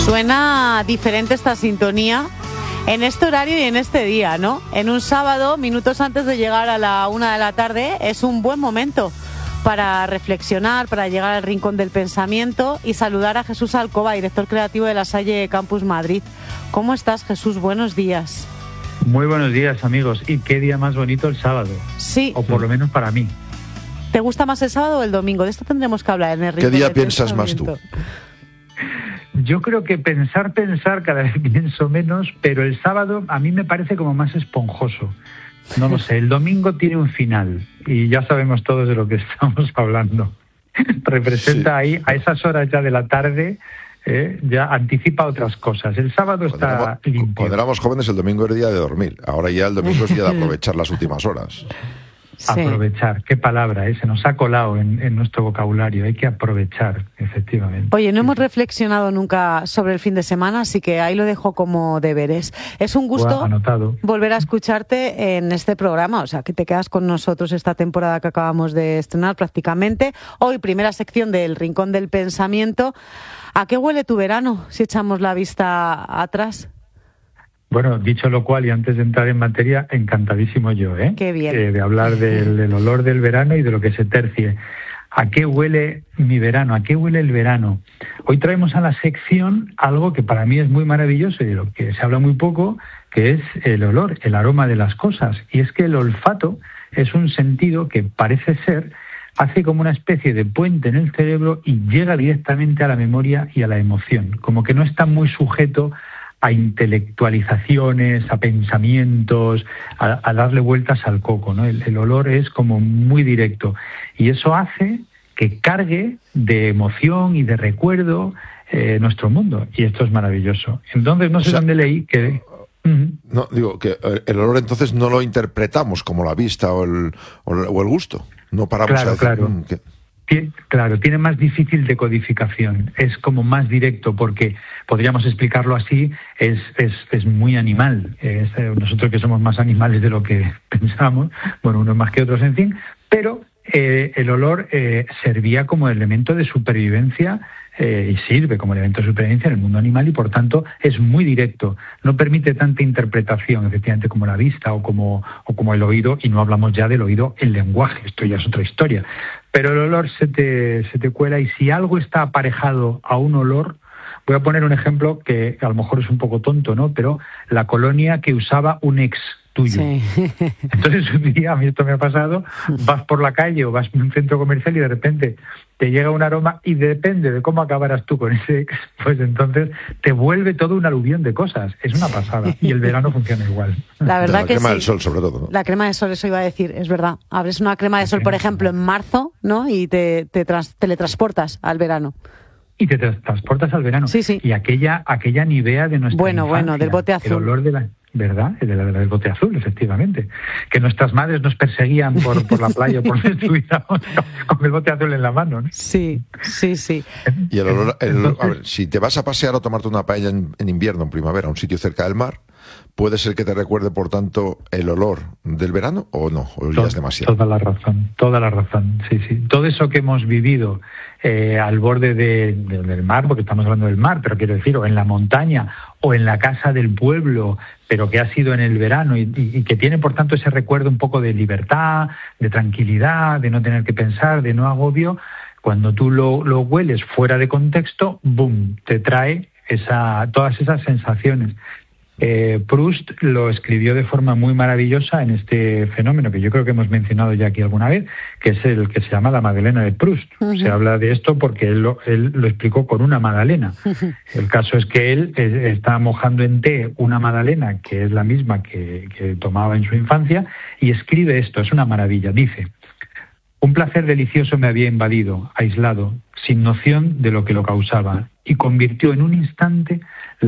Suena diferente esta sintonía en este horario y en este día, ¿no? En un sábado, minutos antes de llegar a la 1 de la tarde, es un buen momento para reflexionar, para llegar al rincón del pensamiento y saludar a Jesús Alcoba, director creativo de La Salle Campus Madrid. ¿Cómo estás, Jesús? Buenos días. Muy buenos días, amigos. Y qué día más bonito el sábado. Sí. O por lo menos para mí. ¿Te gusta más el sábado o el domingo? De esto tendremos que hablar en el rincón. ¿Qué día piensas más tú? Yo creo que pensar, cada vez pienso menos, pero el sábado a mí me parece como más esponjoso. No lo sé, el domingo tiene un final y ya sabemos todos de lo que estamos hablando. Representa ahí, a esas horas ya de la tarde, ya anticipa otras cosas. El sábado está limpio. Cuando éramos jóvenes el domingo era día de dormir, ahora ya el domingo es día de aprovechar las últimas horas. Sí. Aprovechar, qué palabra, se nos ha colado en nuestro vocabulario, hay que aprovechar, efectivamente. Oye, no hemos reflexionado nunca sobre el fin de semana, así que ahí lo dejo como deberes. Es un gusto volver a escucharte en este programa, o sea, que te quedas con nosotros esta temporada que acabamos de estrenar prácticamente. Hoy, primera sección del Rincón del Pensamiento. ¿A qué huele tu verano, si echamos la vista atrás? Bueno, dicho lo cual, y antes de entrar en materia, encantadísimo yo, Qué bien. De hablar del olor del verano y de lo que se tercie. ¿A qué huele mi verano? ¿A qué huele el verano? Hoy traemos a la sección algo que para mí es muy maravilloso y de lo que se habla muy poco, que es el olor, el aroma de las cosas. Y es que el olfato es un sentido que parece ser, hace como una especie de puente en el cerebro y llega directamente a la memoria y a la emoción. Como que no está muy sujeto a intelectualizaciones, a pensamientos, a darle vueltas al coco, ¿no? El olor es como muy directo y eso hace que cargue de emoción y de recuerdo nuestro mundo, y esto es maravilloso. Entonces, no sé dónde leí que... No, digo que el olor entonces no lo interpretamos como la vista o el gusto, no paramos a decir... Claro. Claro, tiene más difícil decodificación, es como más directo porque, podríamos explicarlo así, es muy animal. Nosotros que somos más animales de lo que pensamos, bueno, unos más que otros, en fin, pero el olor servía como elemento de supervivencia y sirve como elemento de supervivencia en el mundo animal y por tanto es muy directo, no permite tanta interpretación efectivamente como la vista o como el oído, y no hablamos ya del oído en lenguaje, esto ya es otra historia, pero el olor se te cuela, y si algo está aparejado a un olor, voy a poner un ejemplo que a lo mejor es un poco tonto, ¿no? Pero la colonia que usaba un ex tuyo. Sí. Entonces un día, a mí esto me ha pasado, vas por la calle o vas en un centro comercial y de repente te llega un aroma y depende de cómo acabarás tú con ese ex, pues entonces te vuelve todo un aluvión de cosas. Es una pasada. Y el verano funciona igual. La verdad que crema sí. del sol, sobre todo, ¿no? La crema del sol, eso iba a decir, es verdad. Abres una crema de sol, por ejemplo, en marzo, ¿no? Y te teletransportas al verano. Y te transportas al verano. Sí, sí. Y aquella Nivea de nuestra infancia, bueno, del bote azul. El olor de la... ¿Verdad? Del bote azul, efectivamente. Que nuestras madres nos perseguían por la playa, por donde estuviéramos, con el bote azul en la mano, ¿no? Sí. Y el olor, a ver, si te vas a pasear o tomarte una paella en invierno, en primavera, a un sitio cerca del mar, ¿puede ser que te recuerde, por tanto, el olor del verano o no? ¿O ya es demasiado? Toda la razón, sí. Todo eso que hemos vivido al borde del mar, porque estamos hablando del mar, pero quiero decir, o en la montaña, o en la casa del pueblo, pero que ha sido en el verano y que tiene, por tanto, ese recuerdo un poco de libertad, de tranquilidad, de no tener que pensar, de no agobio, cuando tú lo hueles fuera de contexto, ¡boom!, te trae todas esas sensaciones. Proust lo escribió de forma muy maravillosa en este fenómeno que yo creo que hemos mencionado ya aquí alguna vez, que es el que se llama la Magdalena de Proust. Uh-huh. Se habla de esto porque él lo explicó con una magdalena. Uh-huh. El caso es que él está mojando en té una magdalena que es la misma que tomaba en su infancia y escribe esto, es una maravilla. Dice: un placer delicioso me había invadido, aislado, sin noción de lo que lo causaba, y convirtió en un instante